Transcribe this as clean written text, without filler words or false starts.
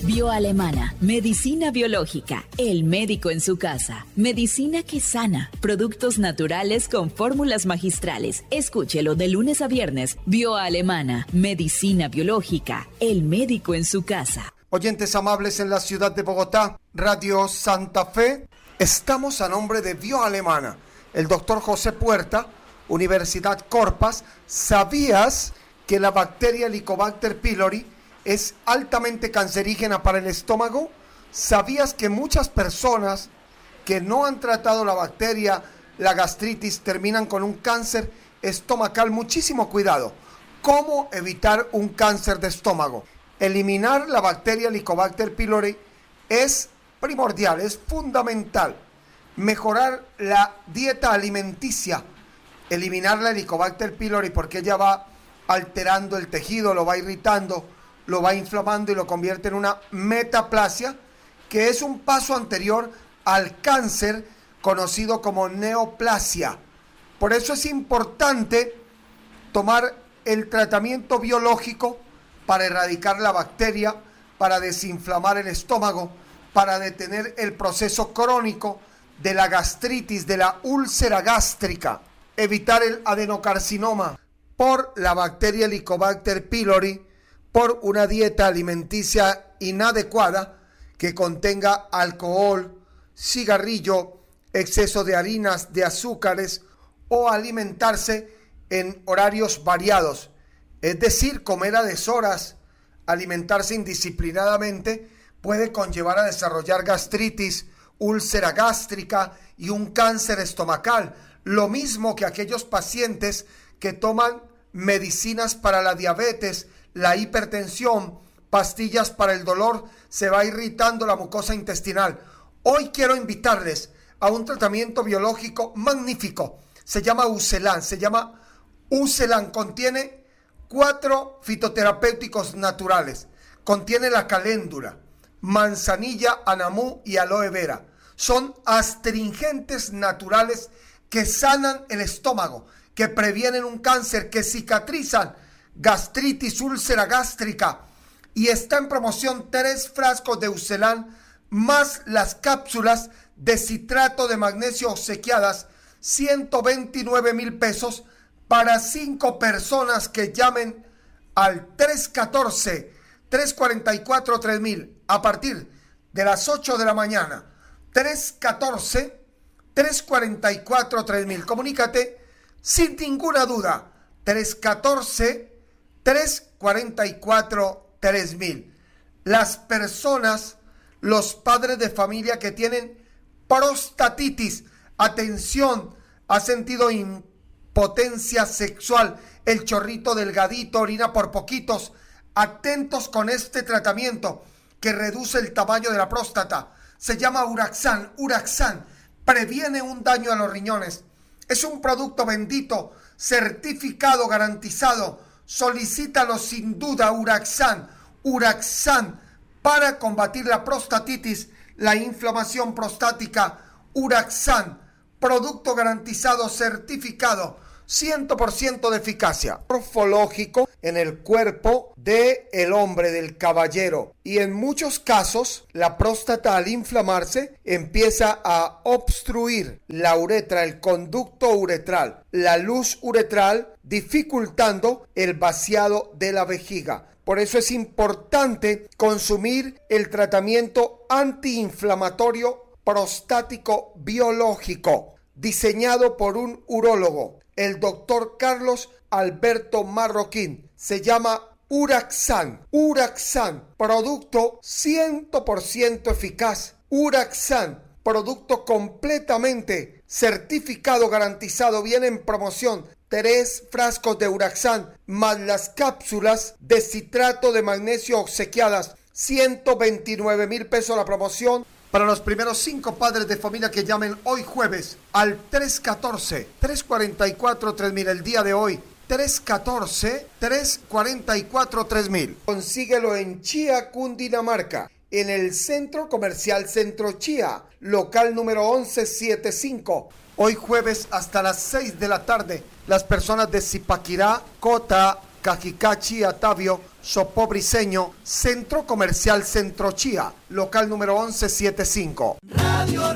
Bioalemana, medicina biológica, el médico en su casa, medicina que sana, productos naturales con fórmulas magistrales. Escúchelo de lunes a viernes. Bioalemana, medicina biológica, el médico en su casa. Oyentes amables en la ciudad de Bogotá, Radio Santa Fe, estamos a nombre de Bioalemana. El doctor José Puerta, Universidad Corpas. ¿Sabías que la bacteria Helicobacter pylori es altamente cancerígena para el estómago? ¿Sabías que muchas personas que no han tratado la bacteria, la gastritis, terminan con un cáncer estomacal? Muchísimo cuidado. ¿Cómo evitar un cáncer de estómago? Eliminar la bacteria Helicobacter pylori es primordial, es fundamental. Mejorar la dieta alimenticia, eliminar la Helicobacter pylori porque ella va alterando el tejido, lo va irritando, lo va inflamando y lo convierte en una metaplasia, que es un paso anterior al cáncer conocido como neoplasia. Por eso es importante tomar el tratamiento biológico para erradicar la bacteria, para desinflamar el estómago, para detener el proceso crónico de la gastritis, de la úlcera gástrica, evitar el adenocarcinoma por la bacteria Helicobacter pylori, por una dieta alimenticia inadecuada que contenga alcohol, cigarrillo, exceso de harinas, de azúcares o alimentarse en horarios variados. Es decir, comer a deshoras, alimentarse indisciplinadamente puede conllevar a desarrollar gastritis, úlcera gástrica y un cáncer estomacal. Lo mismo que aquellos pacientes que toman medicinas para la diabetes, la hipertensión, pastillas para el dolor, se va irritando la mucosa intestinal. Hoy quiero invitarles a un tratamiento biológico magnífico. Se llama Ucelan. Contiene 4 fitoterapéuticos naturales. Contiene la caléndula, manzanilla, anamú y aloe vera. Son astringentes naturales que sanan el estómago, que previenen un cáncer, que cicatrizan gastritis, úlcera gástrica. Y está en promoción 3 frascos de Ucelan más las cápsulas de citrato de magnesio obsequiadas, 129,000 pesos para 5 personas que llamen al 314-344-3000 a partir de las 8 de la mañana. 314-344-3000. Comunícate sin ninguna duda. 314-344-3000. Las personas, los padres de familia que tienen prostatitis, atención, ha sentido impotencia sexual, el chorrito delgadito, orina por poquitos, atentos con este tratamiento que reduce el tamaño de la próstata. Se llama Uraxan. Uraxan previene un daño a los riñones. Es un producto bendito, certificado, garantizado. Solicítalo sin duda. Uraxan. Uraxan para combatir la prostatitis, la inflamación prostática. Uraxan, producto garantizado, certificado, 100% de eficacia. Morfológico en el cuerpo del hombre, del caballero. Y en muchos casos, la próstata al inflamarse empieza a obstruir la uretra, el conducto uretral, la luz uretral, dificultando el vaciado de la vejiga. Por eso es importante consumir el tratamiento antiinflamatorio prostático biológico, diseñado por un urólogo, el doctor Carlos Alberto Marroquín. Se llama Uraxan. Uraxan, producto 100% eficaz. Uraxan, producto completamente certificado, garantizado. Viene en promoción 3 frascos de Uraxan más las cápsulas de citrato de magnesio obsequiadas, 129,000 pesos la promoción. Para los primeros 5 padres de familia que llamen hoy jueves al 314-344-3000, el día de hoy, 314-344-3000. Consíguelo en Chía, Cundinamarca, en el Centro Comercial Centro Chía, local número 1175. Hoy jueves hasta las 6 de la tarde, las personas de Zipaquirá, Cota, Cajicachi, Atavio, Sopó Briseño, Centro Comercial Centro Chía, local número 1175.